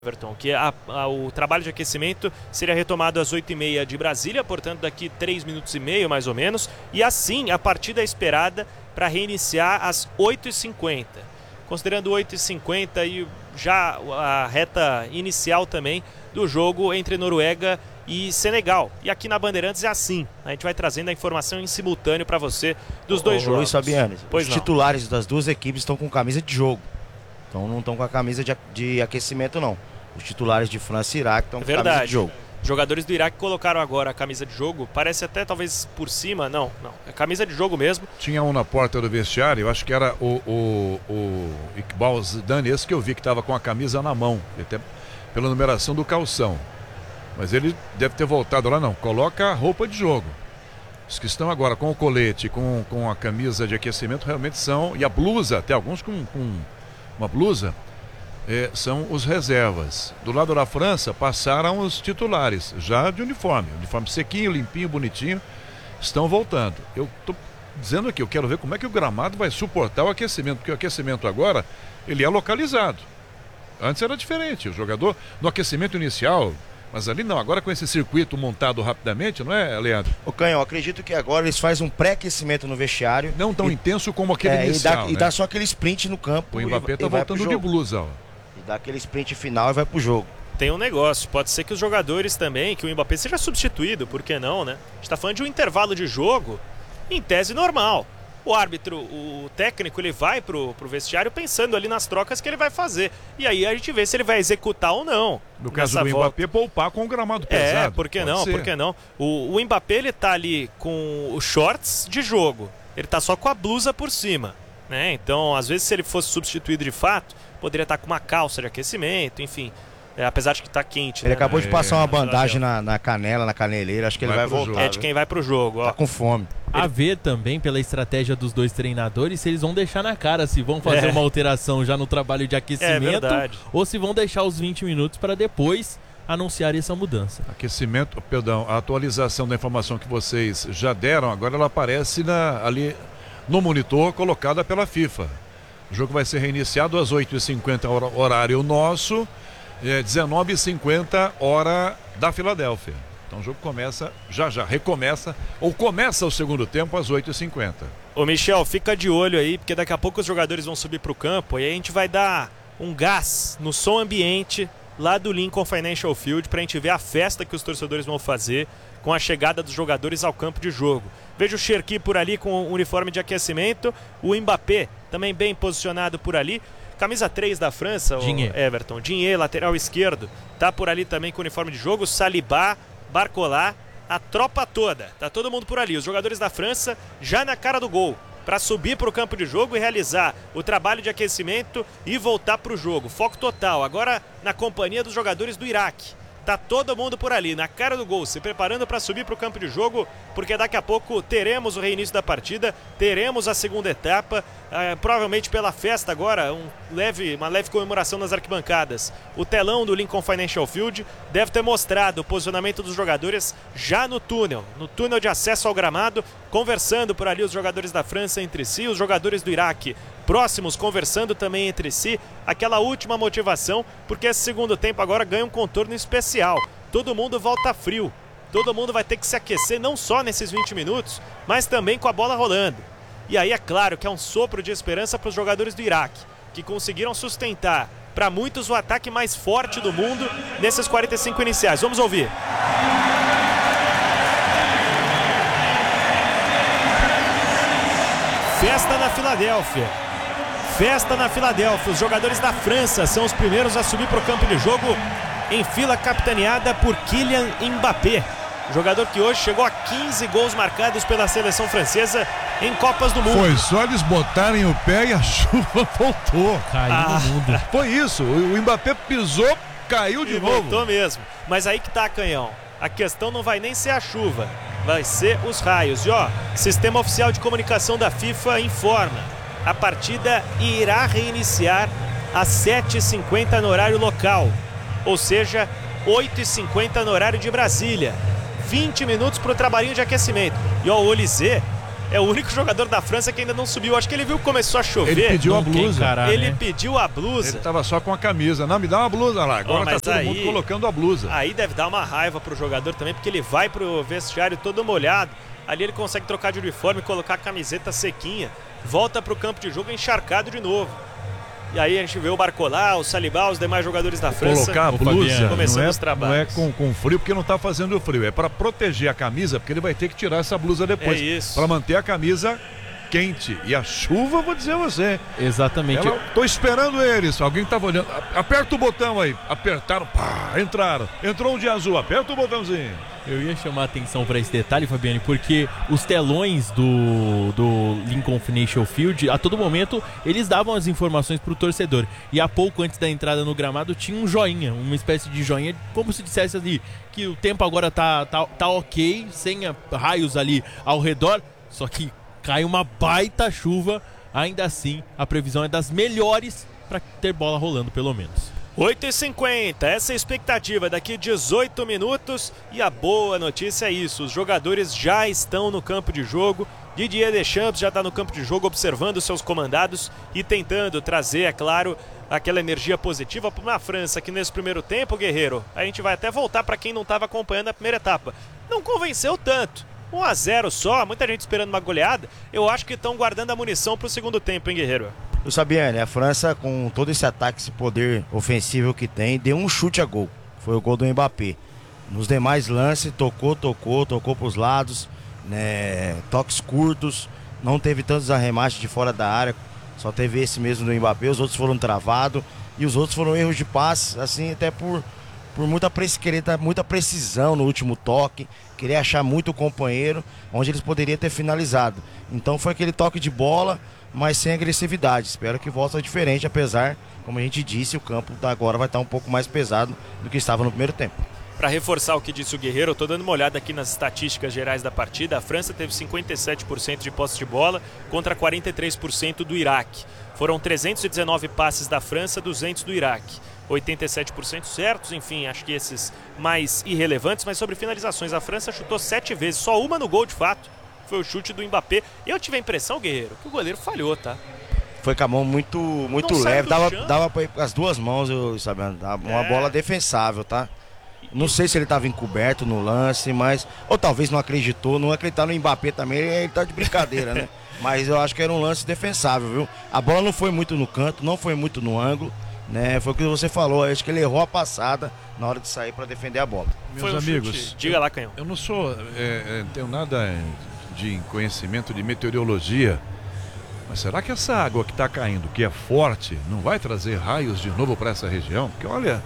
Everton, que o trabalho de aquecimento seria retomado às 8h30 de Brasília, portanto daqui 3 minutos e meio mais ou menos, e assim a partida é esperada para reiniciar às 8h50. Considerando 8h50 e já a reta inicial também do jogo entre Noruega e Senegal. E aqui na Bandeirantes é assim, a gente vai trazendo a informação em simultâneo para você dos dois jogos. Luiz Fabiano, os titulares das duas equipes estão com camisa de jogo, então não estão com a camisa de aquecimento não. Os titulares de França e Iraque estão com camisa de jogo. Os jogadores do Iraque colocaram agora a camisa de jogo, parece até talvez por cima, não, é camisa de jogo mesmo. Tinha um na porta do vestiário, eu acho que era o Iqbal Zidane, esse que eu vi que estava com a camisa na mão, até pela numeração do calção. Mas ele deve ter voltado lá, não, coloca a roupa de jogo. Os que estão agora com o colete, com a camisa de aquecimento realmente são, e a blusa, até alguns com uma blusa, são os reservas. Do lado da França passaram os titulares, já de uniforme sequinho, limpinho, bonitinho, estão voltando. Eu estou dizendo aqui, eu quero ver como é que o gramado vai suportar o aquecimento, porque o aquecimento agora, ele é localizado. Antes era diferente, o jogador no aquecimento inicial, mas ali não, agora com esse circuito montado rapidamente, não é, Leandro? O Canhão, acredito que agora eles fazem um pré-aquecimento no vestiário. Não tão intenso como aquele inicial, e dá só aquele sprint no campo. O Mbappé está voltando de blusa, ó. E dá aquele sprint final e vai pro jogo. Tem um negócio, pode ser que os jogadores também, que o Mbappé seja substituído, por que não, né? A gente tá falando de um intervalo de jogo em tese normal. O árbitro, o técnico, ele vai pro vestiário pensando ali nas trocas que ele vai fazer. E aí a gente vê se ele vai executar ou não. No caso do Mbappé, poupar com o gramado pesado. Por que não? Por que não? O Mbappé, ele tá ali com os shorts de jogo. Ele tá só com a blusa por cima, né? Então, às vezes, se ele fosse substituído de fato, poderia estar com uma calça de aquecimento, enfim. Apesar de que tá quente. Ele acabou de passar uma bandagem na canela, na caneleira. Acho que ele vai voltar. É de quem vai pro jogo, ó. Tá com fome. A ver também pela estratégia dos dois treinadores se eles vão deixar na cara, se vão fazer uma alteração já no trabalho de aquecimento ou se vão deixar os 20 minutos para depois anunciar essa mudança. Aquecimento, perdão, a atualização da informação que vocês já deram, agora ela aparece ali no monitor colocada pela FIFA. O jogo vai ser reiniciado às 8h50 horário nosso, 19h50 hora da Filadélfia. Então o jogo começa, já recomeça, ou começa o segundo tempo às 8h50. Ô Michel, fica de olho aí, porque daqui a pouco os jogadores vão subir pro campo e aí a gente vai dar um gás no som ambiente lá do Lincoln Financial Field pra gente ver a festa que os torcedores vão fazer com a chegada dos jogadores ao campo de jogo. Vejo o Cherki por ali com o uniforme de aquecimento, o Mbappé também bem posicionado por ali. Camisa 3 da França, o Everton, Digne, lateral esquerdo, tá por ali também com o uniforme de jogo, Saliba, Barcola, a tropa toda, tá todo mundo por ali, os jogadores da França já na cara do gol, para subir para o campo de jogo e realizar o trabalho de aquecimento e voltar para o jogo, foco total, agora na companhia dos jogadores do Iraque. Tá todo mundo por ali, na cara do gol, se preparando para subir para o campo de jogo, porque daqui a pouco teremos o reinício da partida, teremos a segunda etapa, provavelmente pela festa agora, uma leve comemoração nas arquibancadas. O telão do Lincoln Financial Field deve ter mostrado o posicionamento dos jogadores já no túnel de acesso ao gramado, conversando por ali os jogadores da França entre si, os jogadores do Iraque próximos conversando também entre si, aquela última motivação, porque esse segundo tempo agora ganha um contorno especial. Todo mundo volta frio, todo mundo vai ter que se aquecer não só nesses 20 minutos, mas também com a bola rolando. E aí é claro que é um sopro de esperança para os jogadores do Iraque, que conseguiram sustentar para muitos o ataque mais forte do mundo nesses 45 iniciais. Vamos ouvir. Festa na Filadélfia. Festa na Filadélfia, os jogadores da França são os primeiros a subir para o campo de jogo em fila capitaneada por Kylian Mbappé, jogador que hoje chegou a 15 gols marcados pela seleção francesa em Copas do Mundo. Foi só eles botarem o pé e a chuva voltou. Caiu no mundo. Foi isso, o Mbappé pisou, caiu de novo. Voltou mesmo, mas aí que tá, Canhão, a questão não vai nem ser a chuva, vai ser os raios. E ó, sistema oficial de comunicação da FIFA informa: a partida irá reiniciar às 7h50 no horário local, ou seja, 8h50 no horário de Brasília. 20 minutos para o trabalhinho de aquecimento. E ó, o Olysée É o único jogador da França que ainda não subiu. Acho que ele viu que começou a chover. Ele pediu a blusa. Ele pediu a blusa. Ele tava só com a camisa. Não, me dá uma blusa lá. Agora tá todo mundo colocando a blusa. Aí deve dar uma raiva pro jogador também, porque ele vai pro vestiário todo molhado. Ali ele consegue trocar de uniforme, colocar a camiseta sequinha. Volta pro campo de jogo encharcado de novo. E aí a gente vê o Barcola, o Saliba, os demais jogadores da França. Colocar a blusa começando os trabalhos. Não é com frio, porque não tá fazendo frio. É para proteger a camisa, porque ele vai ter que tirar essa blusa depois. É isso. Para manter a camisa quente. E a chuva, vou dizer a você. Exatamente. Tô esperando eles. Alguém tava olhando. Aperta o botão aí. Apertaram. Pá, entraram. Entrou um de azul. Aperta o botãozinho. Eu ia chamar a atenção para esse detalhe, Fabiane, porque os telões do Lincoln Financial Field, a todo momento, eles davam as informações para o torcedor. E há pouco antes da entrada no gramado tinha um joinha, uma espécie de joinha, como se dissesse ali que o tempo agora tá ok, sem raios ali ao redor, só que cai uma baita chuva. Ainda assim, a previsão é das melhores para ter bola rolando, pelo menos. 8h50, essa é a expectativa daqui 18 minutos e a boa notícia é isso, os jogadores já estão no campo de jogo, Didier Deschamps já está no campo de jogo observando seus comandados e tentando trazer, é claro, aquela energia positiva para uma França que nesse primeiro tempo, Guerreiro, a gente vai até voltar para quem não estava acompanhando a primeira etapa, não convenceu tanto. 1-0 só, muita gente esperando uma goleada, eu acho que estão guardando a munição para o segundo tempo, hein, Guerreiro? Eu sabia, né? A França, com todo esse ataque, esse poder ofensivo que tem, deu um chute a gol. Foi o gol do Mbappé. Nos demais lances, tocou para os lados, né? Toques curtos, não teve tantos arremates de fora da área, só teve esse mesmo do Mbappé, os outros foram travados e os outros foram erros de passe, assim, até por querer dar muita precisão no último toque, querer achar muito o companheiro, onde eles poderiam ter finalizado. Então foi aquele toque de bola, mas sem agressividade. Espero que volte diferente, apesar, como a gente disse, o campo agora vai estar um pouco mais pesado do que estava no primeiro tempo. Para reforçar o que disse o Guerreiro, eu estou dando uma olhada aqui nas estatísticas gerais da partida. A França teve 57% de posse de bola contra 43% do Iraque. Foram 319 passes da França, 200 do Iraque. 87% certos, enfim, acho que esses mais irrelevantes, mas sobre finalizações, a França chutou 7 vezes, só uma no gol de fato. Foi o chute do Mbappé. Eu tive a impressão, Guerreiro, que o goleiro falhou, tá? Foi com a mão muito leve, dava para ir com as duas mãos, uma bola defensável, tá? Não sei se ele estava encoberto no lance, mas... Ou talvez não acreditar no Mbappé também, ele tá de brincadeira, né? Mas eu acho que era um lance defensável, viu? A bola não foi muito no canto, não foi muito no ângulo, né? Foi o que você falou, acho que ele errou a passada na hora de sair para defender a bola. Meus amigos, diga lá, Canhão. Eu não sou, tenho nada de conhecimento de meteorologia, mas será que essa água que está caindo, que é forte, não vai trazer raios de novo para essa região? Porque olha,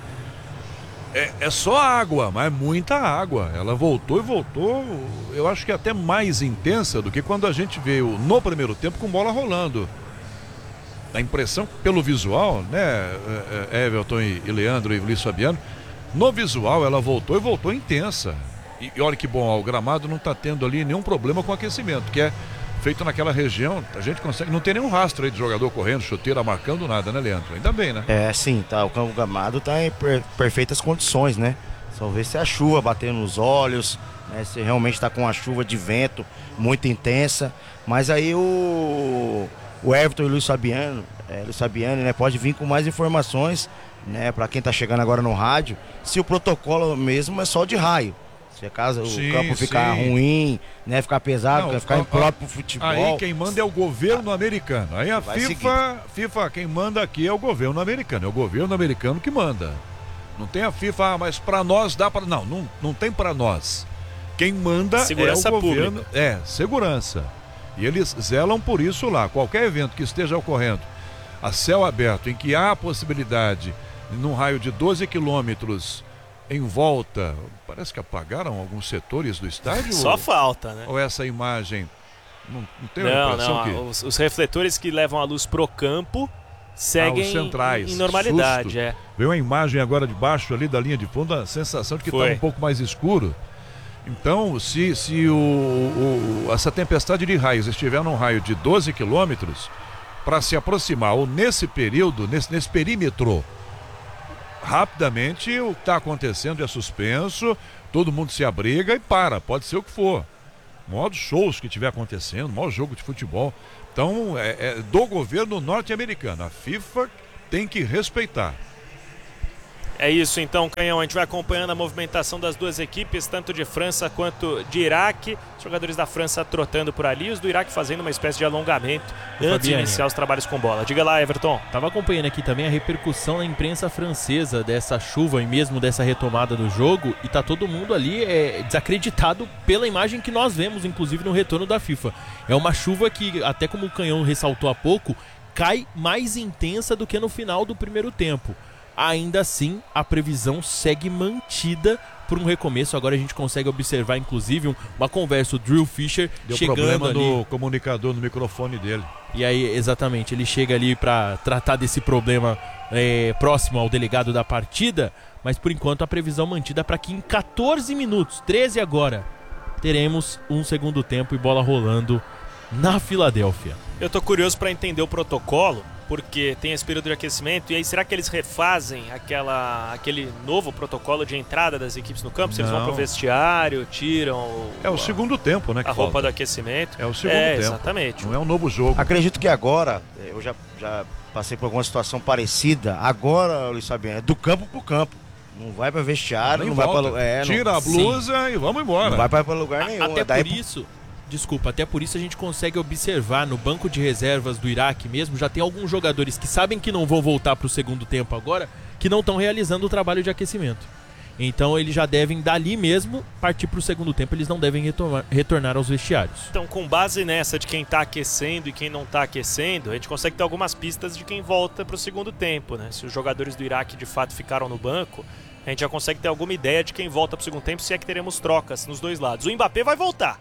é só água, mas é muita água. Ela voltou e voltou, eu acho que até mais intensa do que quando a gente veio no primeiro tempo com bola rolando. A impressão, pelo visual, né, Everton e Leandro e Luiz Fabiano, no visual ela voltou e voltou intensa. E olha que bom, o gramado não está tendo ali nenhum problema com aquecimento, que é feito naquela região, a gente consegue, não tem nenhum rastro aí de jogador correndo, chuteira, marcando nada, né, Leandro? Ainda bem, né? Sim, tá, o campo gramado está em perfeitas condições, né? Só ver se a chuva batendo nos olhos, né, se realmente está com a chuva de vento muito intensa, mas aí o Everton e o Luiz Fabiano, né, pode vir com mais informações, né, para quem está chegando agora no rádio, se o protocolo mesmo é só de raio. Se acaso o campo ficar ruim, né, ficar pesado, ficar impróprio pro futebol. Aí quem manda é o governo americano. Aí a FIFA, quem manda aqui é o governo americano. É o governo americano que manda. Não tem a FIFA, mas para nós dá para... Não tem para nós. Quem manda segurança é o governo. Pública. Segurança. E eles zelam por isso lá. Qualquer evento que esteja ocorrendo a céu aberto, em que há a possibilidade, num raio de 12 quilômetros em volta, parece que apagaram alguns setores do estádio? Só falta, né? Ou essa imagem não tem a impressão que... Os refletores que levam a luz pro campo seguem centrais, em normalidade. Veio uma imagem agora de baixo ali da linha de fundo, a sensação de que estava um pouco mais escuro. Então, se essa tempestade de raios estiver num raio de 12 quilômetros, para se aproximar, ou nesse período, nesse perímetro, rapidamente o que está acontecendo é suspenso, todo mundo se abriga e pode ser o que for. maiores shows que estiver acontecendo, maior jogo de futebol. Então, é do governo norte-americano. A FIFA tem que respeitar. É isso então, Canhão. A gente vai acompanhando a movimentação das duas equipes, tanto de França quanto de Iraque. Os jogadores da França trotando por ali, os do Iraque fazendo uma espécie de alongamento antes de iniciar os trabalhos com bola. Diga lá, Everton. Tava acompanhando aqui também a repercussão na imprensa francesa dessa chuva e mesmo dessa retomada do jogo, e tá todo mundo ali desacreditado pela imagem que nós vemos, inclusive no retorno da FIFA. É uma chuva que, até como o Canhão ressaltou há pouco, cai mais intensa do que no final do primeiro tempo. Ainda assim, a previsão segue mantida por um recomeço. Agora a gente consegue observar, inclusive, uma conversa. O Drew Fisher deu chegando problema ali no comunicador, no microfone dele. E aí, exatamente, ele chega ali para tratar desse problema próximo ao delegado da partida. Mas por enquanto a previsão mantida para que em 14 minutos, 13 agora, teremos um segundo tempo e bola rolando na Filadélfia. Eu tô curioso para entender o protocolo, porque tem esse período de aquecimento, e aí será que eles refazem aquele novo protocolo de entrada das equipes no campo? Se eles vão pro vestiário, tiram o segundo tempo, né? A roupa do aquecimento. É o segundo tempo. Exatamente. Não é um novo jogo. Acredito que agora, eu já passei por alguma situação parecida, agora, Luiz Fabiano, é do campo pro campo. Não vai pra vestiário, não volta. vai pra... Tira a blusa e vamos embora. Não vai pra lugar nenhum. Até por isso a gente consegue observar no banco de reservas do Iraque mesmo, já tem alguns jogadores que sabem que não vão voltar para o segundo tempo agora, que não estão realizando o trabalho de aquecimento. Então eles já devem dali mesmo partir para o segundo tempo, eles não devem retornar aos vestiários. Então, com base nessa de quem está aquecendo e quem não está aquecendo, a gente consegue ter algumas pistas de quem volta para o segundo tempo, né? Se os jogadores do Iraque de fato ficaram no banco, a gente já consegue ter alguma ideia de quem volta para o segundo tempo, se é que teremos trocas nos dois lados. O Mbappé vai voltar.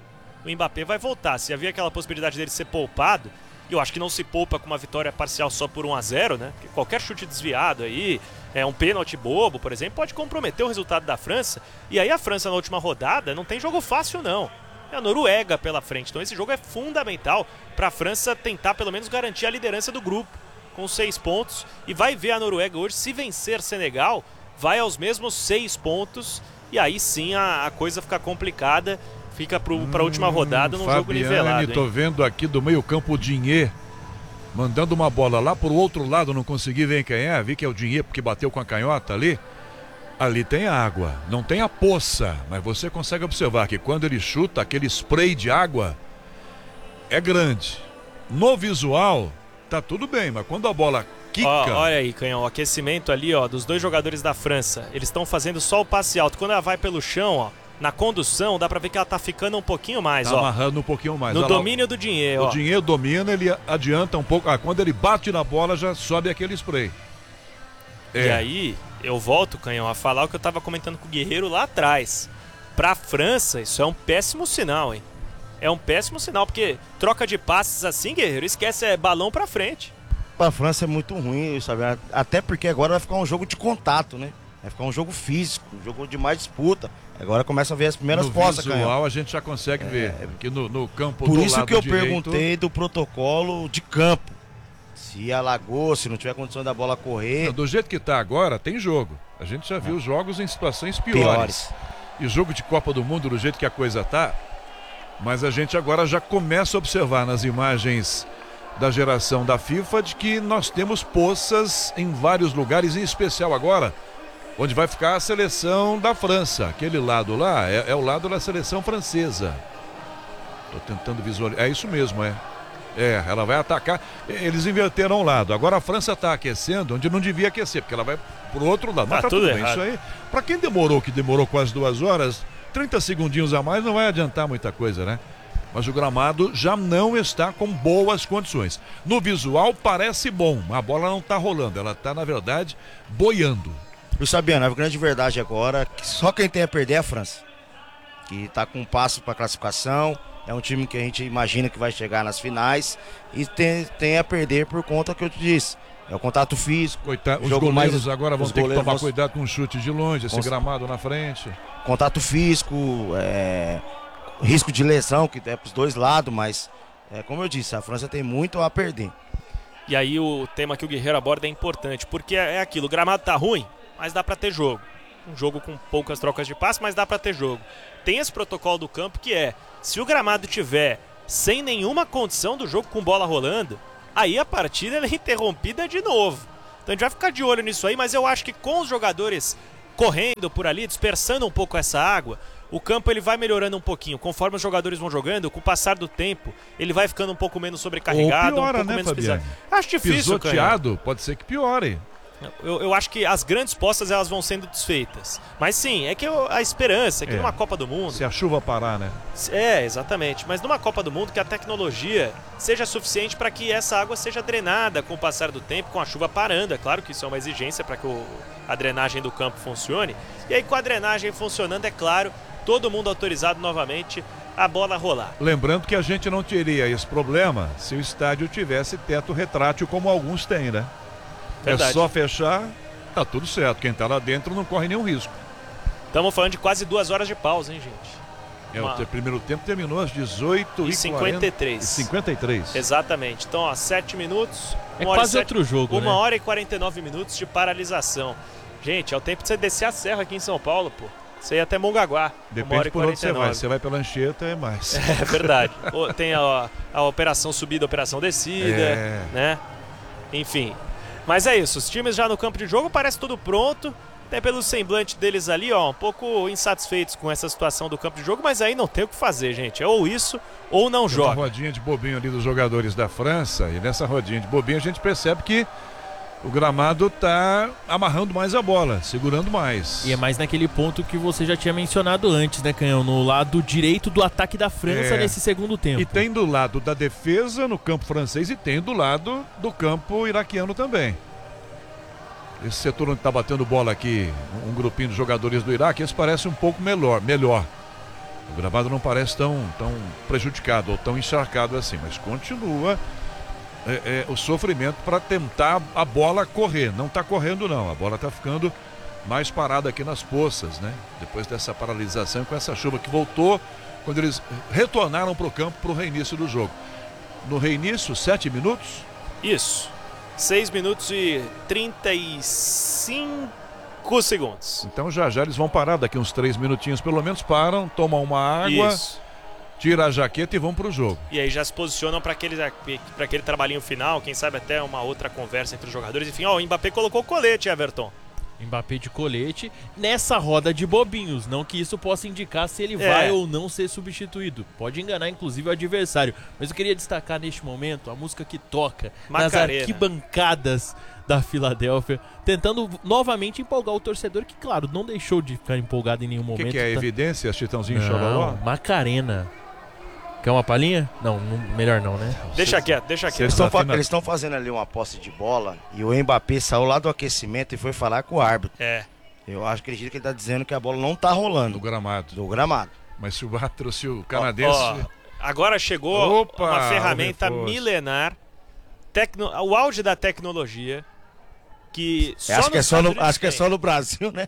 Se havia aquela possibilidade dele ser poupado, eu acho que não se poupa com uma vitória parcial só por 1-0, né? Porque qualquer chute desviado aí, um pênalti bobo, por exemplo, pode comprometer o resultado da França. E aí a França na última rodada não tem jogo fácil, não. É a Noruega pela frente. Então esse jogo é fundamental para a França tentar pelo menos garantir a liderança do grupo com 6 pontos. E vai ver a Noruega hoje, se vencer Senegal, vai aos mesmos 6 pontos. E aí sim a coisa fica complicada. Fica para a última rodada num jogo nivelado. Tô vendo aqui do meio campo o Digne mandando uma bola lá pro outro lado, não consegui ver quem é. Vi que é o Digne porque bateu com a canhota ali. Ali tem água, não tem a poça, mas você consegue observar que quando ele chuta, aquele spray de água é grande. No visual, tá tudo bem, mas quando a bola quica... Olha aí, Canhão, o aquecimento ali, dos dois jogadores da França. Eles estão fazendo só o passe alto. Quando ela vai pelo chão, na condução, dá pra ver que ela tá ficando um pouquinho mais, tá amarrando um pouquinho mais. No domínio do dinheiro, O dinheiro domina, ele adianta um pouco. Quando ele bate na bola, já sobe aquele spray. E aí, eu volto, Canhão, a falar o que eu tava comentando com o Guerreiro lá atrás. Pra França, isso é um péssimo sinal, hein? É um péssimo sinal, porque troca de passes assim, Guerreiro, esquece, balão pra frente. Pra França é muito ruim, sabe? Até porque agora vai ficar um jogo de contato, né? Vai ficar um jogo físico, um jogo de mais disputa. Agora começam a ver as primeiras postas, Canhão. No visual a gente já consegue ver, porque no campo por do isso lado que eu direito... perguntei do protocolo de campo. Se alagou, se não tiver condição da bola correr... Não, do jeito que tá agora, tem jogo. A gente já viu jogos em situações piores. E jogo de Copa do Mundo, do jeito que a coisa tá... Mas a gente agora já começa a observar nas imagens da geração da FIFA de que nós temos poças em vários lugares, em especial agora... onde vai ficar a seleção da França. Aquele lado lá é o lado da seleção francesa. Estou tentando visualizar. É isso mesmo, ela vai atacar. Eles inverteram o lado. Agora a França está aquecendo onde não devia aquecer, porque ela vai pro outro lado. Mas tá tudo bem. Isso aí, para quem demorou quase 2 horas, 30 segundinhos a mais não vai adiantar muita coisa, né? Mas o gramado já não está com boas condições. No visual parece bom, a bola não está rolando. Ela está, na verdade, boiando. Luiz Fabiano, a grande verdade agora que só quem tem a perder é a França, que está com um passo para classificação, é um time que a gente imagina que vai chegar nas finais e tem a perder por conta que eu te disse, é o contato físico. Os goleiros agora vão ter que tomar cuidado com o chute de longe, esse gramado na frente. Contato físico, risco de lesão que é para os dois lados, mas como eu disse, a França tem muito a perder. E aí o tema que o Guerreiro aborda é importante, porque é aquilo, o gramado tá ruim, mas dá pra ter jogo. um jogo com poucas trocas de passe, mas dá para ter jogo. Tem esse protocolo do campo que é, se o gramado tiver sem nenhuma condição do jogo com bola rolando, aí a partida ela é interrompida de novo. Então a gente vai ficar de olho nisso aí, mas eu acho que com os jogadores correndo por ali, dispersando um pouco essa água, o campo ele vai melhorando um pouquinho. Conforme os jogadores vão jogando, com o passar do tempo, ele vai ficando um pouco menos sobrecarregado, piora, um pouco menos Fabiano? pisado. Acho difícil, pisoteado, pode ser que piore. Eu acho que as grandes postas elas vão sendo desfeitas. Mas sim, é que a esperança é que numa Copa do Mundo... Se a chuva parar, né? Exatamente. Mas numa Copa do Mundo que a tecnologia seja suficiente para que essa água seja drenada com o passar do tempo, com a chuva parando. É claro que isso é uma exigência para que a drenagem do campo funcione. E aí com a drenagem funcionando, é claro, todo mundo autorizado novamente a bola rolar. Lembrando que a gente não teria esse problema se o estádio tivesse teto retrátil como alguns têm, né? Verdade. É só fechar, tá tudo certo. Quem tá lá dentro não corre nenhum risco. Estamos falando de quase 2 horas de pausa, hein, gente? O primeiro tempo terminou às 18h53. 53. Exatamente. Então, ó, 7 minutos. É quase outro jogo, 1 hora e 49 minutos de paralisação. Gente, é o tempo de você descer a serra aqui em São Paulo, pô. Você ia até Mongaguá. Depende por onde você vai. Você vai pela Anchieta, é mais. É verdade. Tem a operação subida, a operação descida, né? Enfim. Mas é isso, os times já no campo de jogo, parece tudo pronto. Até pelo semblante deles ali, ó, um pouco insatisfeitos com essa situação do campo de jogo, mas aí não tem o que fazer, gente. É ou isso ou não joga. Uma rodinha de bobinho ali dos jogadores da França, e nessa rodinha de bobinho a gente percebe que o gramado tá amarrando mais a bola, segurando mais. E é mais naquele ponto que você já tinha mencionado antes, né, Canhão? No lado direito do ataque da França nesse segundo tempo. E tem do lado da defesa no campo francês e tem do lado do campo iraquiano também. Esse setor onde está batendo bola aqui, um grupinho de jogadores do Iraque, esse parece um pouco melhor. O gramado não parece tão prejudicado ou tão encharcado assim, mas continua o sofrimento para tentar a bola correr. Não está correndo não, a bola está ficando mais parada aqui nas poças, né? Depois dessa paralisação com essa chuva que voltou quando eles retornaram para o campo para o reinício do jogo. No reinício, 7 minutos? Isso. 6 minutos e 35 segundos. Então já eles vão parar daqui uns 3 minutinhos, pelo menos param, tomam uma água, tira a jaqueta e vão pro jogo. E aí já se posicionam para aquele trabalhinho final, quem sabe até uma outra conversa entre os jogadores. Enfim, ó, o Mbappé colocou o colete, Everton. Mbappé de colete nessa roda de bobinhos, não que isso possa indicar se ele vai ou não ser substituído, pode enganar inclusive o adversário, mas eu queria destacar neste momento a música que toca Macarena. Nas arquibancadas da Filadélfia, tentando novamente empolgar o torcedor, que claro, não deixou de ficar empolgado em nenhum momento. O que é evidência, Chitãozinho Chororó? Macarena. Quer uma palhinha? Não, melhor não, né? Deixa quieto. Eles estão fazendo ali uma posse de bola e o Mbappé saiu lá do aquecimento e foi falar com o árbitro. Eu acredito que ele está dizendo que a bola não está rolando. Do gramado. Mas se o canadense... Agora chegou uma ferramenta milenar, o auge da tecnologia, que acho que é só no Brasil, né?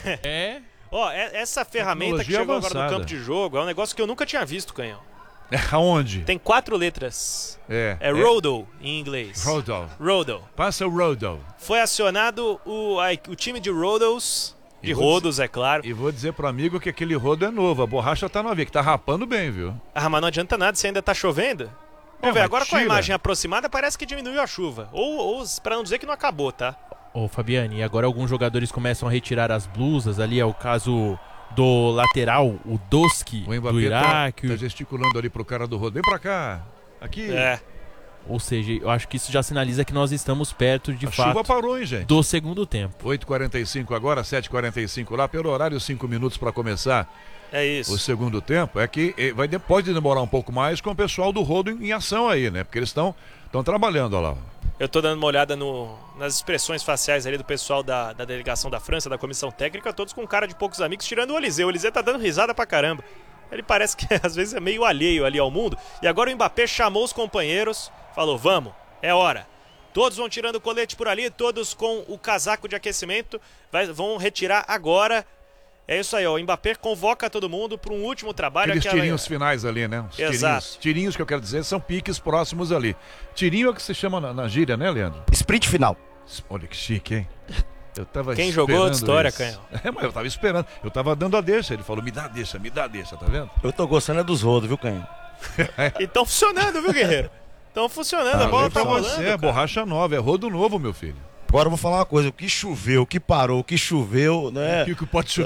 Essa ferramenta que chegou agora no campo de jogo é um negócio que eu nunca tinha visto, Canhão. Aonde? Tem 4 letras. Rodo em inglês. Rodo. Passa o Rodo. Foi acionado o time de Rodos. De rodos, é claro. E vou dizer pro amigo que aquele rodo é novo. A borracha tá novinha, que tá rapando bem, viu? Mas não adianta nada se ainda tá chovendo. Vamos ver, agora com a imagem aproximada parece que diminuiu a chuva. Ou pra não dizer que não acabou, tá? Ô, Fabiane, agora alguns jogadores começam a retirar as blusas. Ali é o caso do lateral, o Doski, do Iraque. Tá gesticulando ali pro cara do rodo. Vem pra cá. Aqui. Ou seja, eu acho que isso já sinaliza que nós estamos perto, de fato, chuva parou, hein, gente? do segundo tempo. 8h45 agora, 7h45 lá, pelo horário 5 minutos para começar o segundo tempo. É que pode demorar um pouco mais com o pessoal do rodo em ação aí, né? Porque eles estão trabalhando, ó lá. Eu tô dando uma olhada nas expressões faciais ali do pessoal da delegação da França, da comissão técnica, todos com cara de poucos amigos, tirando o Olysée. O Olysée tá dando risada pra caramba. Ele parece que às vezes é meio alheio ali ao mundo. E agora o Mbappé chamou os companheiros, falou, vamos, é hora. Todos vão tirando o colete por ali, todos com o casaco de aquecimento, vão retirar agora. É isso aí, ó. O Mbappé convoca todo mundo para um último trabalho. Aqueles tirinhos finais ali, né? Exato. Tirinhos que eu quero dizer são piques próximos ali. Tirinho é o que se chama na gíria, né, Leandro? Sprint final. Olha que chique, hein? Eu tava Quem jogou outra história, isso. Canhão? Mas eu tava esperando. Eu tava dando a deixa. Ele falou, me dá a deixa, tá vendo? Eu tô gostando dos rodos, viu, Canhão? E estão funcionando, viu, Guerreiro? Estão funcionando, a bola tá rolando. Você é borracha nova, é rodo novo, meu filho. Agora eu vou falar uma coisa, o que choveu, o que parou, o que choveu, né? O que pode chover?